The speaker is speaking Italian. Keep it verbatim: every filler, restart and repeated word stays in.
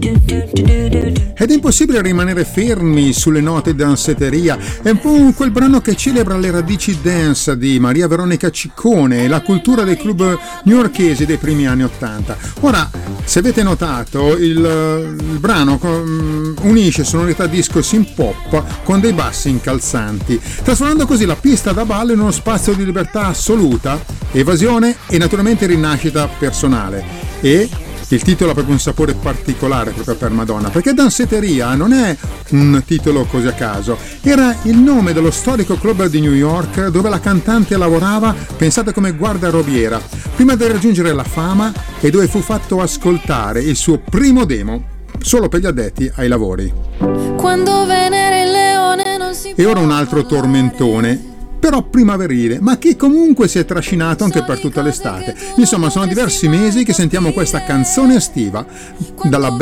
Ed è impossibile rimanere fermi sulle note di danzetteria. È un po' quel brano che celebra le radici dance di Maria Veronica Ciccone e la cultura dei club newyorkesi dei primi anni ottanta. Ora, se avete notato, il, il brano um, unisce sonorità disco synth pop con dei bassi incalzanti, trasformando così la pista da ballo in uno spazio di libertà assoluta, evasione e naturalmente rinascita personale. E il titolo ha proprio un sapore particolare proprio per Madonna, perché Danzetteria non è un titolo così a caso, era il nome dello storico club di New York dove la cantante lavorava, pensate, come guardarobiera, prima di raggiungere la fama, e dove fu fatto ascoltare il suo primo demo solo per gli addetti ai lavori. Quando Venere il leone non si E ora un altro tormentone, però primaverile, ma che comunque si è trascinato anche per tutta l'estate. Insomma, sono diversi mesi che sentiamo questa canzone estiva dalla